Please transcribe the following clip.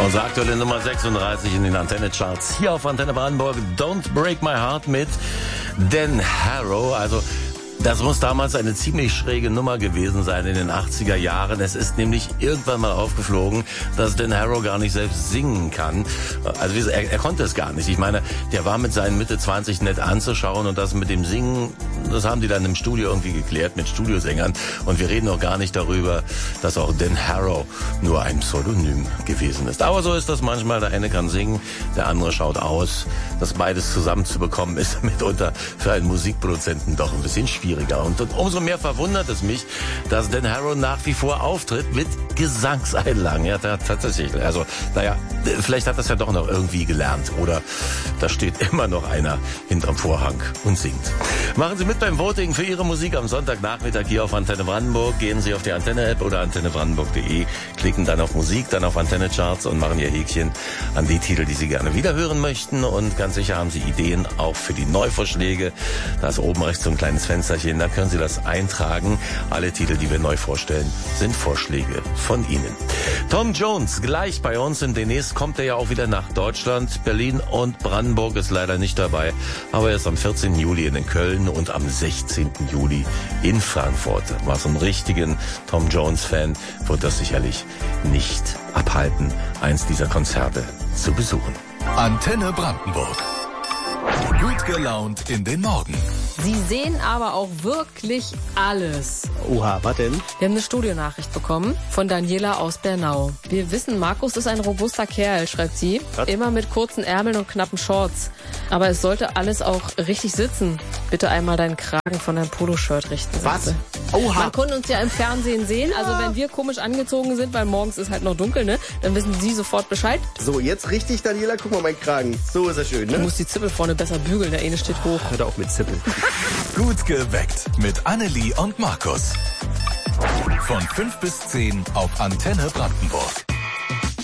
Unsere aktuelle Nummer 36 in den Antenne-Charts hier auf Antenne Brandenburg. Don't Break My Heart mit Dan Harrow. Also das muss damals eine ziemlich schräge Nummer gewesen sein in den 80er Jahren. Es ist nämlich irgendwann mal aufgeflogen, dass Dan Harrow gar nicht selbst singen kann. Also er konnte es gar nicht. Ich meine, der war mit seinen Mitte 20 nett anzuschauen und das mit dem Singen, das haben die dann im Studio irgendwie geklärt mit Studiosängern. Und wir reden auch gar nicht darüber, dass auch Dan Harrow nur ein Pseudonym gewesen ist. Aber so ist das manchmal. Der eine kann singen, der andere schaut aus. Das beides zusammenzubekommen ist mitunter für einen Musikproduzenten doch ein bisschen schwierig. Und umso mehr verwundert es mich, dass Dan Harrow nach wie vor auftritt mit Gesangseinlagen. Ja, tatsächlich. Also, naja, vielleicht hat das ja doch noch irgendwie gelernt. Oder da steht immer noch einer hinterm Vorhang und singt. Machen Sie mit beim Voting für Ihre Musik am Sonntagnachmittag hier auf Antenne Brandenburg. Gehen Sie auf die Antenne-App oder antennebrandenburg.de, klicken dann auf Musik, dann auf Antenne-Charts und machen Ihr Häkchen an die Titel, die Sie gerne wiederhören möchten. Und ganz sicher haben Sie Ideen auch für die Neuvorschläge. Da ist oben rechts so ein kleines Fensterchen. Da können Sie das eintragen. Alle Titel, die wir neu vorstellen, sind Vorschläge von Ihnen. Tom Jones gleich bei uns und demnächst kommt er ja auch wieder nach Deutschland. Berlin und Brandenburg ist leider nicht dabei, aber er ist am 14. Juli in Köln und am 16. Juli in Frankfurt. War so ein richtigen Tom Jones-Fan, wird das sicherlich nicht abhalten, eins dieser Konzerte zu besuchen. Antenne Brandenburg. Gut gelaunt in den Morgen. Sie sehen aber auch wirklich alles. Oha, was denn? Wir haben eine Studionachricht bekommen von Daniela aus Bernau. Wir wissen, Markus ist ein robuster Kerl, schreibt sie. Was? Immer mit kurzen Ärmeln und knappen Shorts. Aber es sollte alles auch richtig sitzen. Bitte einmal deinen Kragen von deinem Poloshirt richten. Was? Oha. Man konnte uns ja im Fernsehen sehen. Also wenn wir komisch angezogen sind, weil morgens ist halt noch dunkel, ne? Dann wissen Sie sofort Bescheid. So, jetzt richtig, Daniela, guck mal, mein Kragen. So ist er schön, Du ne? musst die Zippel vorne besser bügeln, der eine steht hoch. Hört auf mit Zippel. Gut geweckt mit Annelie und Markus. Von 5 bis 10 auf Antenne Brandenburg.